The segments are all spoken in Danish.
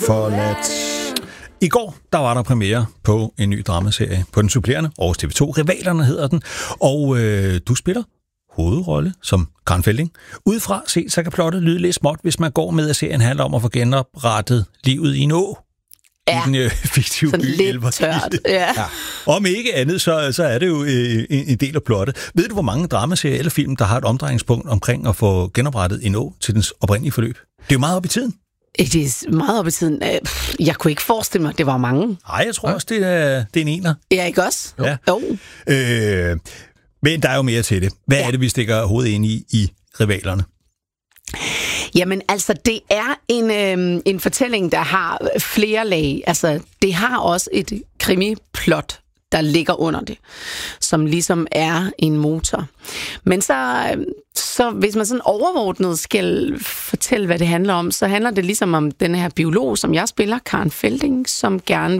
Forladt. I går, der var der premiere på en ny dramaserie på den supplerende Aarhus TV2. Rivalerne hedder den, og du spiller hovedrolle som Karen Felding. Udefra set, så kan plottet lyde lidt småt, hvis man går med, at serien handler om at få genoprettet livet i en å. Ja, i den fiktive by. Lidt tørt, ja. Om ikke andet, så er det jo en del af plottet. Ved du, hvor mange dramaserier eller film, der har et omdrejningspunkt omkring at få genoprettet en å til dens oprindelige forløb? Det er jo meget op i tiden. Det er meget op i tiden. Jeg kunne ikke forestille mig, at det var mange. Nej, jeg tror også, det er en ener. Ja, ikke også? Ja. Jo. Men der er jo mere til det. Hvad er det, vi stikker hovedet ind i rivalerne? Jamen, altså, det er en fortælling, der har flere lag. Altså, det har også et krimiplot, der ligger under det, som ligesom er en motor. Men så hvis man sådan overordnet skal fortælle, hvad det handler om, så handler det ligesom om den her biolog, som jeg spiller, Karen Felding, som gerne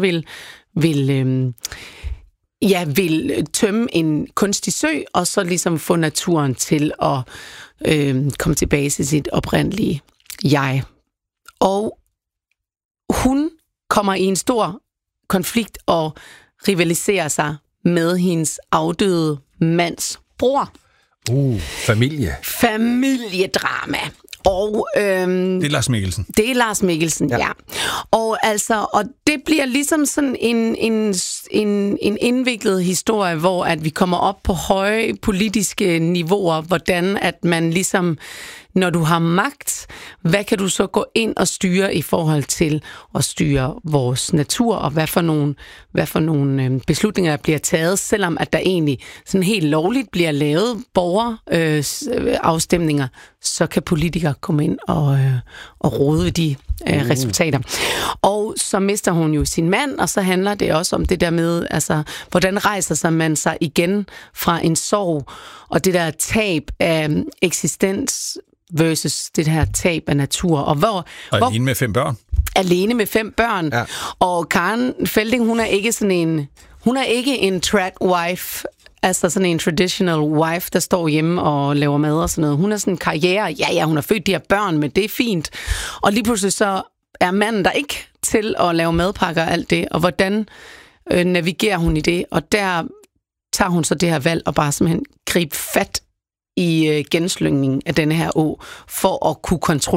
vil tømme en kunstig sø, og så ligesom få naturen til at komme tilbage til sit oprindelige jeg. Og hun kommer i en stor konflikt og rivaliserer sig med hendes afdøde mands bror. Familie. Familiedrama. Og, det er Lars Mikkelsen. Det er Lars Mikkelsen, ja. Og det bliver ligesom sådan en indviklet historie, hvor at vi kommer op på høje politiske niveauer, hvordan at man ligesom, når du har magt, hvad kan du så gå ind og styre i forhold til at styre vores natur, og hvad for nogle beslutninger der bliver taget, selvom at der egentlig sådan helt lovligt bliver lavet borgerafstemninger, så kan politikere komme ind og rode ved de resultater. Og så mister hun jo sin mand, og så handler det også om det der med, altså, hvordan rejser man sig igen fra en sorg, og det der tab af eksistens versus det her tab af natur. Og alene med 5 børn. Alene med 5 børn. Ja. Og Karen Felding, hun er ikke en trad wife, altså sådan en traditional wife, der står hjemme og laver mad og sådan noget. Hun er sådan en karriere. Ja, hun har født de her børn, men det er fint. Og lige pludselig så er manden der ikke til at lave madpakker og alt det. Og hvordan navigerer hun i det? Og der tager hun så det her valg og bare simpelthen gribe fat i genslyngningen af denne her å, for at kunne kontrollere